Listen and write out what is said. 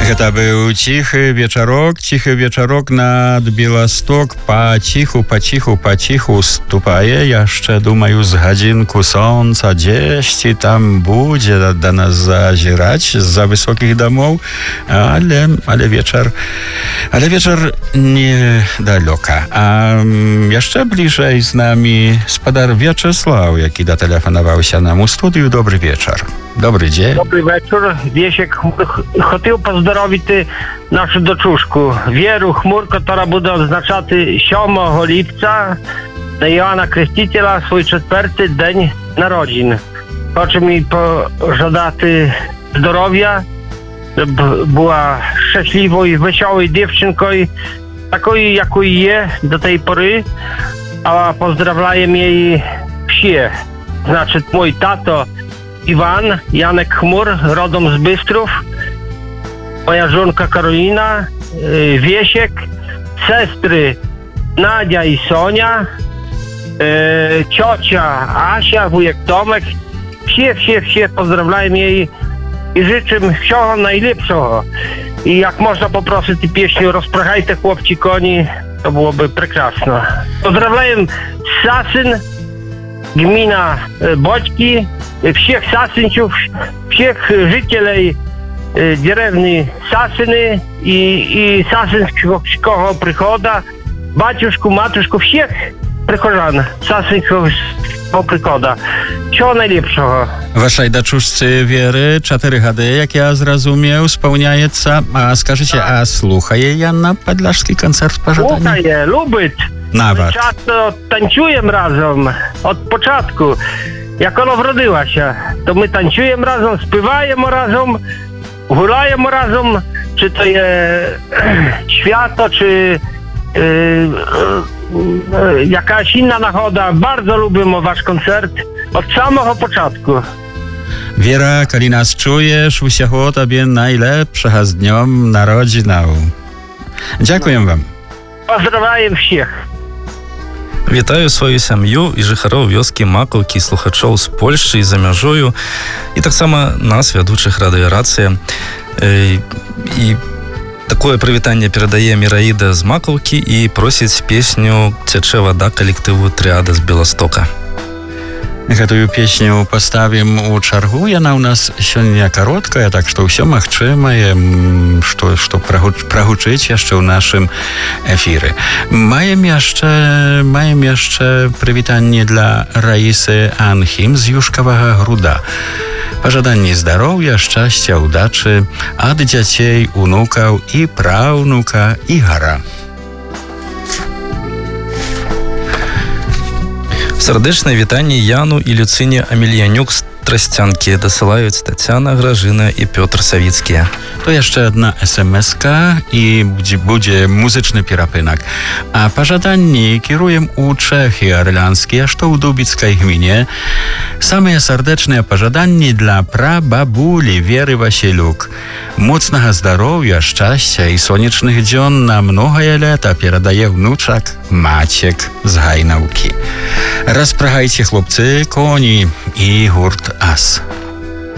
Гэта быў ціхі вечарок над Беласток паціху ступае, яшчэ думаю з гадзінку сонца дзесьці там будзе да нас зазіраць з-за высокіх дамоў, але вечар недалёка. А яшчэ бліжэй з намі спадар Вячеслав, які датэлефанаваўся нам у студыю. Добрый вечар. Добрый дзень. Добрий вечір. Вєшек, хотів поздоровити нашу дочушку Віру Хмур, яка буде відзначати 7 липня на Іоанна Крестителя свій 4-й день народжень. Хочу їй пожадати здоров'я, щоб була щасливою, веселою дівчинкою, такою, якою є до тієї пори. А поздравляємо її всі. Значить, мій тато Іван Яnek Хмур, родом з Бистрów, moja żonka Karolina, Wiesiek, sestry Nadia i Sonia, ciocia Asia, wujek Tomek. Всі pozdrawiam jej i życzę wszystkiego najlepszego. I jak można poprosić pieśnię "Rozprachajte chłopci koni", to byłoby прекрасно. Pozdrawiam Sasyn, gmina Boćki, всех сасынчев, всех жителей деревни Сасыны и Сасынского прихода, батюшку, матушку, всех прихожан Сасынского прихода. Всього найлепшого. Вашej дачушцы Веры 4 гады, як я зразумеў, спаўняецца. А скажыце, а слухае яна падляшскі канцэрт пажадання? Слухає, любить. Нават. Часто танцюємо разом від початку. Як вона вродилася, то ми танцюємо разом, співаємо разом, гуляємо разом, чи то є свято, чи jakaś inna nagoda. Bardzo lubimy wasz koncert od samego początku. Wera, kali nas czujesz, усяго tobie najlepszego z dniom narodzinał. Dziękuję wam. Pozdrawiam wszystkich. Вітаю сваю сям'ю і жыхароў вёскі Макаўкі, слухачоў з Польшчы і за мяжою, і таксама нас, вядучых радыёрацыя. І такое прывітанне перадае Міраіда з Макаўкі і просіць песню «Цячэ вада» калектыву «Трыада» з Беластока. Гэтую песню паставім у чаргу. Яна ў нас сёння кароткая, так што ўсё магчымае, што прагучыць яшчэ ў нашым эфіры. Маем яшчэ прывітанне для Раісы Анхім з Юшкавага Груда. Пажаданні здароўя, шчасця, удачы ад дзяцей, унукаў і праўнука Ігара. Сардэчнае вітанне Яну і Люцыне Амельянюк з Трасцянкі дасылаюць Тацяна, Гражына і Пётр Савіцкія. To jeszcze jedna SMS-ka i będzie muzyczny pirapynak. A pożadanni kieruję u Czechy Orlańskiej, aż to u Dubickiej gminie. Same serdeczne pożadanni dla prababuli Wiery Wasiliuk. Mocnego zdrowia, szczęścia i słonecznych dzion na mnogie lata передає wnuczak Maciek z Hajnałki. Rozprachajcie chłopcy, koni i hurt As.